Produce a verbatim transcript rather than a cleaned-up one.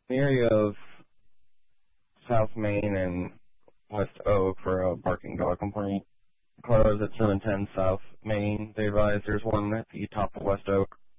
the area of South Main and West Oak for a barking dog complaint. Cars at seven ten South Main. They advise there's one at the top of West Oak